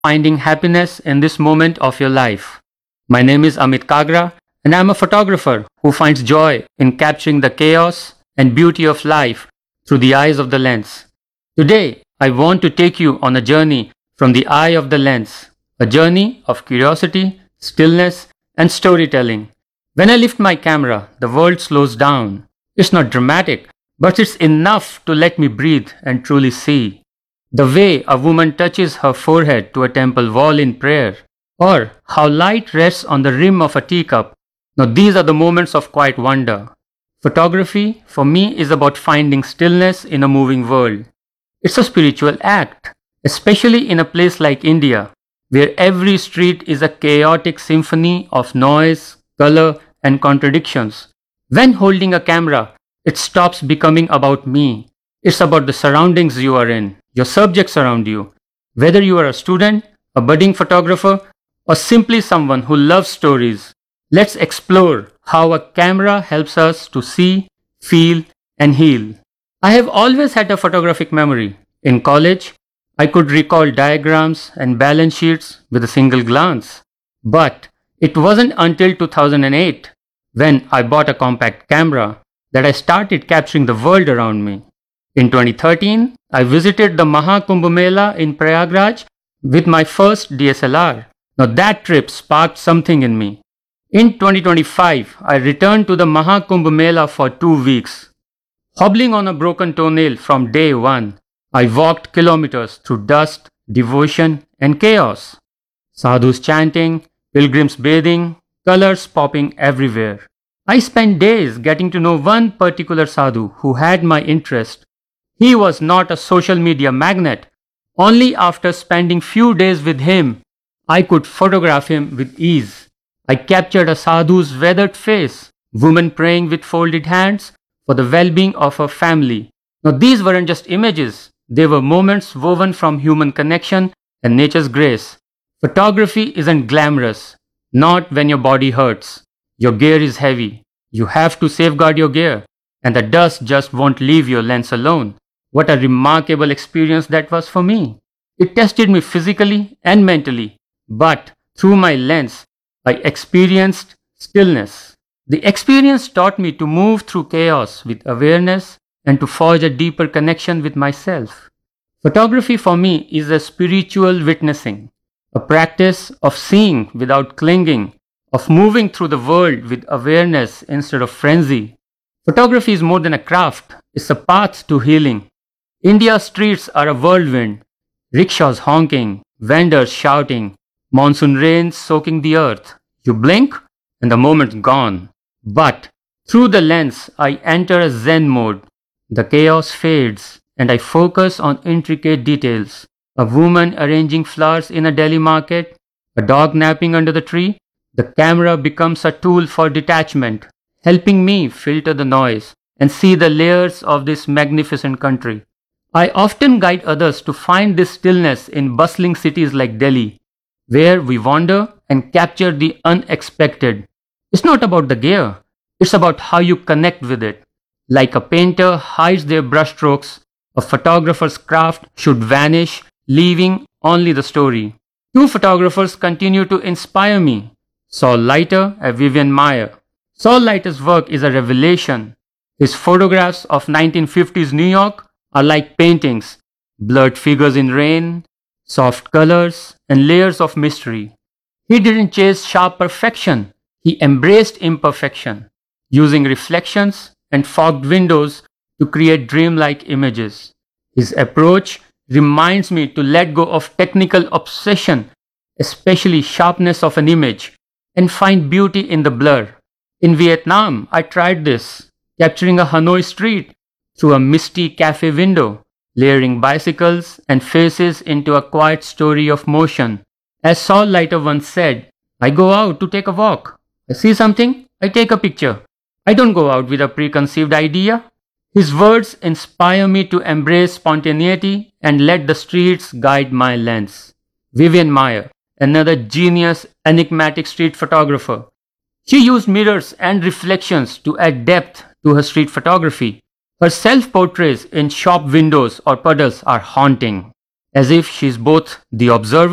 finding happiness in this moment of your life. My name is Amit Kagra, and I'm a photographer who finds joy in capturing the chaos and beauty of life through the eyes of the lens. Today, I want to take you on a journey from the eye of the lens, a journey of curiosity, stillness, and storytelling. When I lift my camera, the world slows down. It's not dramatic, but it's enough to let me breathe and truly see. The way a woman touches her forehead to a temple wall in prayer, or how light rests on the rim of a teacup. Now these are the moments of quiet wonder. Photography, for me, is about finding stillness in a moving world. It's a spiritual act, especially in a place like India, where every street is a chaotic symphony of noise, color, and contradictions. When holding a camera, it stops becoming about me. It's about the surroundings you are in, your subjects around you. Whether you are a student, a budding photographer, or simply someone who loves stories, let's explore how a camera helps us to see, feel, and heal. I have always had a photographic memory. In college, I could recall diagrams and balance sheets with a single glance. But it wasn't until 2008, when I bought a compact camera, that I started capturing the world around me. In 2013, I visited the Mahakumbh Mela in Prayagraj with my first DSLR. Now that trip sparked something in me. In 2025, I returned to the Mahakumbh Mela for 2 weeks. Hobbling on a broken toenail from day one, I walked kilometers through dust, devotion, and chaos. Sadhus chanting, pilgrims bathing, colors popping everywhere. I spent days getting to know one particular sadhu who had my interest. He was not a social media magnate. Only after spending few days with him, I could photograph him with ease. I captured a sadhu's weathered face, woman praying with folded hands for the well-being of her family. Now these weren't just images, they were moments woven from human connection and nature's grace. Photography isn't glamorous, not when your body hurts. Your gear is heavy. You have to safeguard your gear, and the dust just won't leave your lens alone. What a remarkable experience that was for me. It tested me physically and mentally, but through my lens, I experienced stillness. The experience taught me to move through chaos with awareness and to forge a deeper connection with myself. Photography for me is a spiritual witnessing, a practice of seeing without clinging, of moving through the world with awareness instead of frenzy. Photography is more than a craft, it's a path to healing. India's streets are a whirlwind, rickshaws honking, vendors shouting, monsoon rains soaking the earth. You blink and the moment's gone. But through the lens, I enter a Zen mode. The chaos fades and I focus on intricate details. A woman arranging flowers in a Delhi market, a dog napping under the tree. The camera becomes a tool for detachment, helping me filter the noise and see the layers of this magnificent country. I often guide others to find this stillness in bustling cities like Delhi, where we wander and capture the unexpected. It's not about the gear, it's about how you connect with it. Like a painter hides their brushstrokes, a photographer's craft should vanish, leaving only the story. Two photographers continue to inspire me, Saul Leiter and Vivian Maier. Saul Leiter's work is a revelation. His photographs of 1950s New York are like paintings, blurred figures in rain, soft colors, and layers of mystery. He didn't chase sharp perfection, he embraced imperfection, using reflections and fogged windows to create dreamlike images. His approach reminds me to let go of technical obsession, especially sharpness of an image, and find beauty in the blur. In Vietnam, I tried this, capturing a Hanoi street through a misty cafe window, layering bicycles and faces into a quiet story of motion. As Saul Leiter once said, I go out to take a walk. I see something, I take a picture. I don't go out with a preconceived idea. His words inspire me to embrace spontaneity and let the streets guide my lens. Vivian Maier, another genius, enigmatic street photographer. She used mirrors and reflections to add depth to her street photography. Her self-portraits in shop windows or puddles are haunting, as if she's both the observer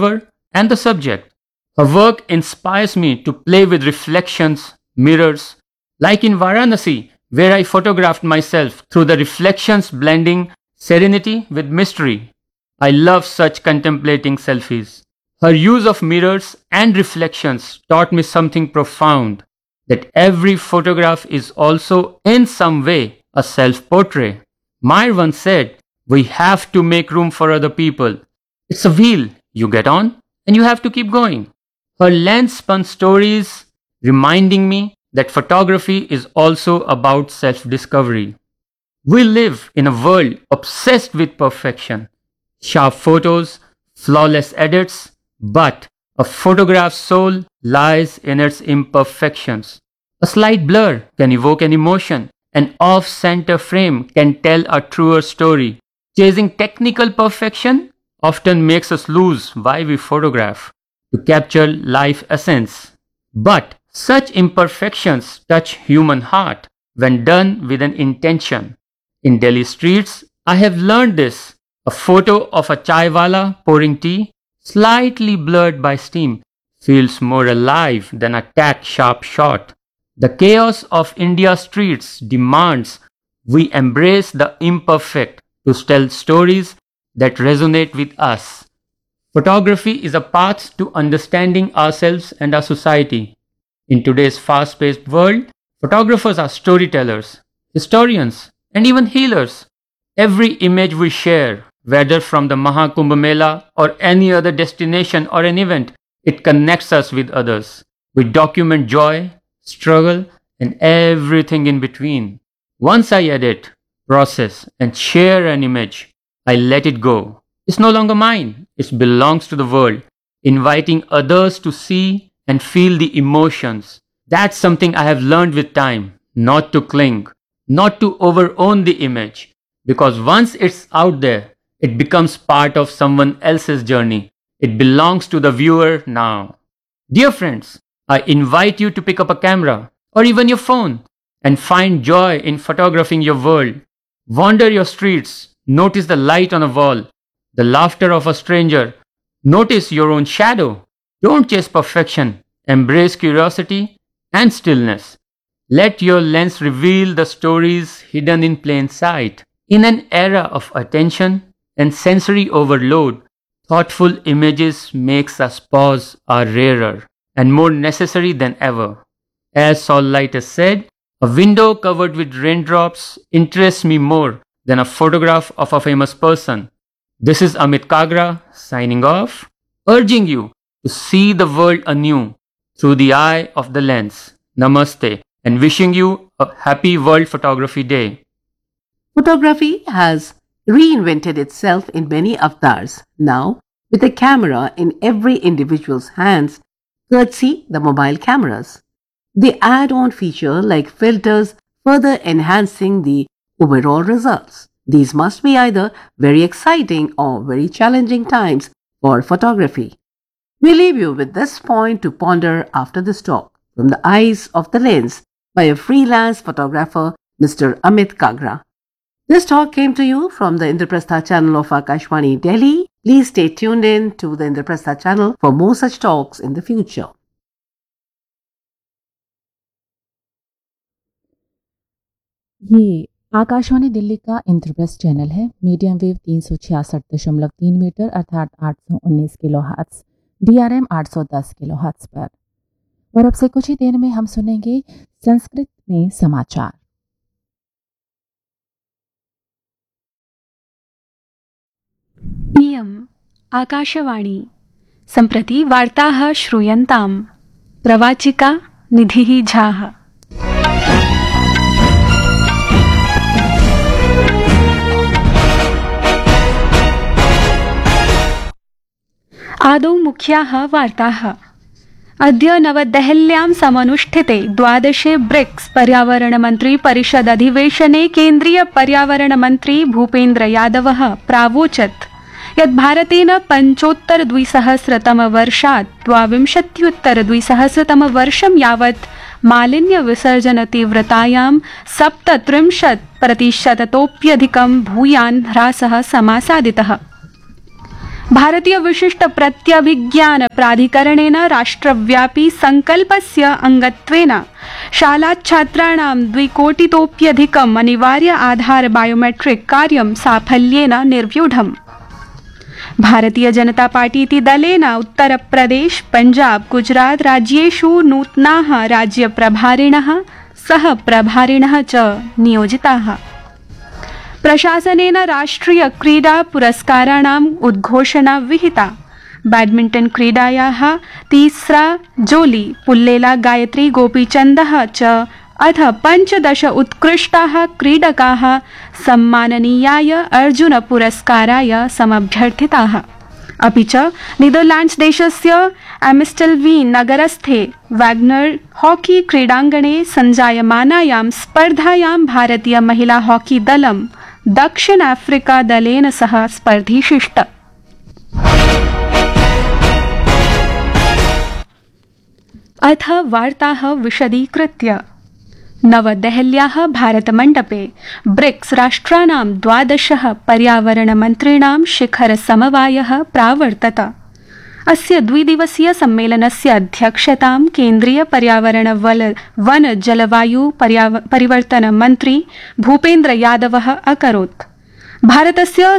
and the subject. Her work inspires me to play with reflections, mirrors, like in Varanasi, where I photographed myself through the reflections blending serenity with mystery. I love such contemplating selfies. Her use of mirrors and reflections taught me something profound, that every photograph is also in some way a self-portrait. Meyer once said, "We have to make room for other people. It's a wheel. You get on and you have to keep going." Her lens spun stories reminding me that photography is also about self-discovery. We live in a world obsessed with perfection. Sharp photos, flawless edits, but a photograph's soul lies in its imperfections. A slight blur can evoke an emotion. An off-center frame can tell a truer story. Chasing technical perfection often makes us lose why we photograph, to capture life essence. But such imperfections touch human heart when done with an intention. In Delhi streets, I have learned this. A photo of a chaiwala pouring tea, slightly blurred by steam, feels more alive than a tack-sharp shot. The chaos of India's streets demands we embrace the imperfect to tell stories that resonate with us. Photography is a path to understanding ourselves and our society. In today's fast-paced world, photographers are storytellers, historians, and even healers. Every image we share, whether from the Mahakumbh Mela or any other destination or an event, it connects us with others. We document joy, struggle, and everything in between. Once I edit, process, and share an image, I let it go. It's no longer mine. It belongs to the world, inviting others to see and feel the emotions. That's something I have learned with time, not to cling, not to overown the image, because once it's out there, it becomes part of someone else's journey. It belongs to the viewer now. Dear friends, I invite you to pick up a camera or even your phone and find joy in photographing your world. Wander your streets, notice the light on a wall, the laughter of a stranger, notice your own shadow. Don't chase perfection, embrace curiosity and stillness. Let your lens reveal the stories hidden in plain sight. In an era of attention and sensory overload, thoughtful images makes us pause are rarer and more necessary than ever. As Saul Leiter said, a window covered with raindrops interests me more than a photograph of a famous person. This is Amit Kagra signing off, urging you to see the world anew through the eye of the lens. Namaste, and wishing you a happy World Photography Day. Photography has reinvented itself in many avatars, now with a camera in every individual's hands, courtesy the mobile cameras. They add on feature like filters, further enhancing the overall results. These must be either very exciting or very challenging times for photography. We leave you with this point to ponder after this talk, From the Eyes of the Lens by a freelance photographer, Mr. Amit Kagra. This talk came to you from the Indraprastha channel of Akashvani, Delhi. Please stay tuned in to the Indraprastha channel for more such talks in the future. ये आकाशवाणी दिल्ली का Indraprastha channel है। Medium wave 366.3 metre अर्थात 819 kilo hertz, DRM 810 kilo hertz पर। और अब से कुछ ही देर में हम सुनेंगे संस्कृत में समाचार। इयम् आकाशवाणी सम्प्रति वार्ताः श्रूयन्ताम्। प्रवाचिका निधिः झाः। आदौ मुख्याः वार्ताः। अद्य नवदेहल्यां समनुष्ठिते 12 ब्रिक्स पर्यावरणमन्त्री परिषद अधिवेशने केन्द्रीय पर्यावरणमन्त्री भूपेन्द्र यादवः प्रावोचत् यत् भारतेन 25-द्विसहस्रतमवर्षात् 22-द्विसहस्रतमवर्षं यावत् मालिन्यविसर्जनतीव्रतायां 37% भूयान् ह्रासः समासादितः। भारतीय विशिष्ट प्रत्यभिज्ञान प्राधिकरणेन राष्ट्रव्यापी संकल्पस्य अंगत्वेन शालाच्छात्राणां 2 कोटितोप्यधिकम् अनिवार्य आधार बायोमेट्रिक कार्यं साफल्येन निर्व्यूढम्। भारतीय जनता पार्टी इति दलेन उत्तरप्रदेश, पंजाब, गुजरात राज्येषु नूतनाः राज्यप्रभारिणः सह प्रभारिणः च नियोजिताः। प्रशासनेन राष्ट्रिय क्रीडा पुरस्काराणाम् उद्घोषणा विहिता। बैडमिंटन क्रीडायाः तीसरा जोली पुल्लेला गायत्री गोपीचन्दः च अथ 15 उत्कृष्टाः क्रीडकाः सम्माननीयाय अर्जुन पुरस्काराय समभ्यर्थिताः। अपि च नीदरलैंड्स देशस्य एम्स्टेल्वीन् नगरस्थे वैग्नर हॉकी क्रीडाङ्गणे सञ्जायमानायां स्पर्धायां भारतीय महिला हॉकी दलं दक्षिण अफ्रीका दलेन सह स्पर्धिशिष्ट। अथ वार्ताः विशदीकृत्य। नवदेहल्याः भारतमण्डपे ब्रिक्स राष्ट्राणां 12 पर्यावरणमन्त्रिणां शिखरसमवायः प्रावर्तत। अस्य द्विदिवसीय सम्मेलनस्य अध्यक्षतां केन्द्रीय पर्यावरण वन जलवायु परिवर्तन मन्त्री भूपेन्द्र यादवः अकरोत्। भारतस्य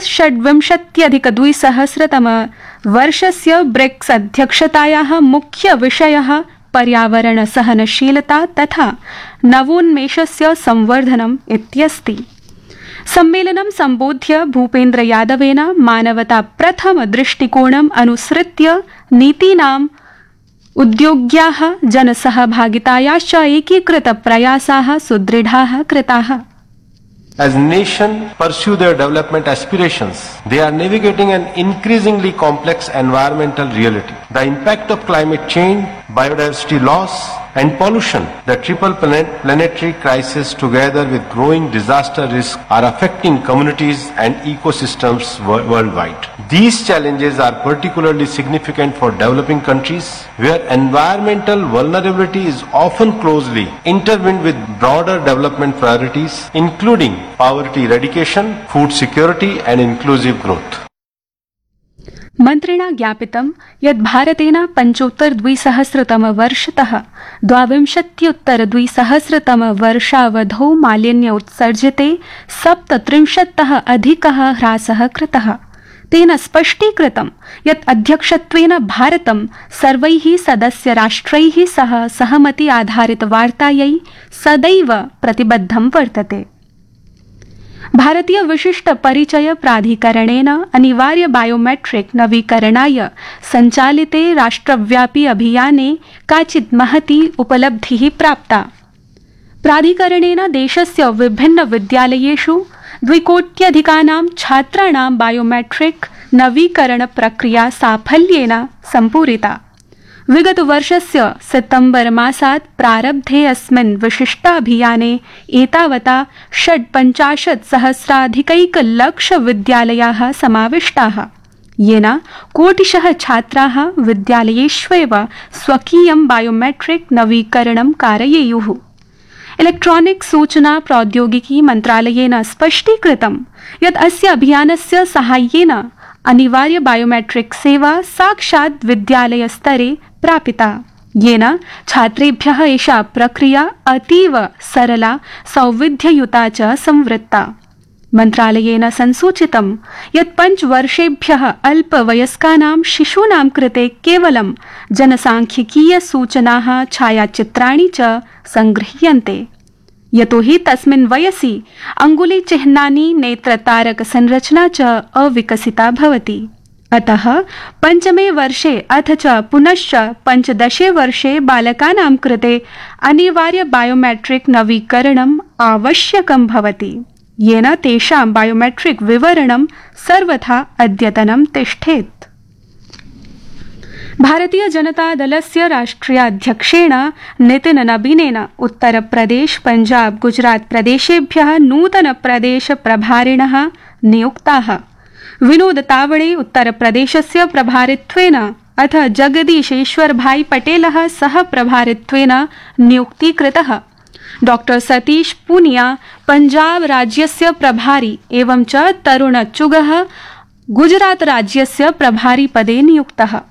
26-2000 ब्रिक्स अध्यक्षतायाः मुख्यविषयः पर्यावरण सहनशीलता तथा नवोन्मेषस्य संवर्धनम् इत्यस्ति। सम्मेलनं सम्बोध्य भूपेन्द्र यादवेन मानवता प्रथम दृष्टिकोणम् अनुसृत्य नीतीनाम् उद्योग्याः जनसहभागितायाश्च एकीकृत प्रयासाः सुदृढाः कृताः। As nations pursue their development aspirations, they are navigating an increasingly complex environmental reality. The impact of climate change, biodiversity loss, and pollution, the triple planetary crisis together with growing disaster risk are affecting communities and ecosystems worldwide. These challenges are particularly significant for developing countries where environmental vulnerability is often closely intertwined with broader development priorities including poverty eradication, food security and inclusive growth. मन्त्रिणा ज्ञापितं यत् भारतेन 25-2000 द्वाविंशत्युत्तर-2000 मालिन्य उत्सर्जिते 37 अधिकः ह्रासः कृतः। तेन स्पष्टीकृतं यत् अध्यक्षत्वेन भारतं सर्वैः सदस्यराष्ट्रैः सह सहमति आधारित वार्तायै सदैव प्रतिबद्धं वर्तते। भारतीय विशिष्ट परिचय प्राधिकरणेन अनिवार्य बायोमेट्रिक नवीकरणाय सञ्चालिते राष्ट्रव्यापी अभियाने काचित् महती उपलब्धिः प्राप्ता। प्राधिकरणेन देशस्य विभिन्न विद्यालयेषु 2 कोट्यधिकानां छात्राणां बायोमेट्रिक नवीकरण प्रक्रिया साफल्येन सम्पूरिता। विगतवर्षस्य सितम्बर मासात् प्रारब्धे अस्मिन् विशिष्टाभियाने एतावता 55,000 विद्यालयाः समाविष्टाः, येन कोटिशः छात्राः विद्यालयेष्वेव स्वकीयं बायोमेट्रिक नवीकरणं कारयेयुः। इलेक्ट्रॉनिक सूचना प्रौद्योगिकी मन्त्रालयेन स्पष्टीकृतं यत् अस्य अभियानस्य साहाय्येन अनिवार्य बायोमेट्रिक सेवा साक्षात् विद्यालयस्तरे प्रापिता, येन छात्रेभ्यः एषा प्रक्रिया अतीव सरला, सौविध्ययुता च संवृत्ता। मन्त्रालयेन संसूचितं यत् 5 वर्षेभ्यः अल्पवयस्कानां शिशूनां कृते केवलं जनसांख्यिकीय सूचनाः, छायाचित्राणि च सङ्गृह्यन्ते, यतोहि तस्मिन् वयसि अङ्गुलीचिह्नानि, नेत्रतारक संरचना च अविकसिता भवति। अतः 5मे वर्षे अथ च पुनश्च 15 वर्षे बालकानां कृते अनिवार्य बायोमेट्रिक नवीकरणम् आवश्यकं भवति, येन तेषां बायोमेट्रिक विवरणं सर्वथा अद्यतनं तिष्ठेत्। भारतीय जनता दलस्य राष्ट्रियाध्यक्षेण नितिन नबीनेन उत्तरप्रदेश, पंजाब, गुजरात प्रदेशेभ्यः नूतन प्रदेश प्रभारिणः नियुक्ताः। विनोद तावड़े उत्तरप्रदेशस्य प्रभारित्वेन अथ जगदीशेश्वर भाई पटेलः सह प्रभारित्वेन नियुक्तीकृतः। डॉक्टर सतीश पूनिया पंजाब राज्यस्य प्रभारी एवं च तरुण चुगः गुजरात राज्यस्य प्रभारी पदे नियुक्तः।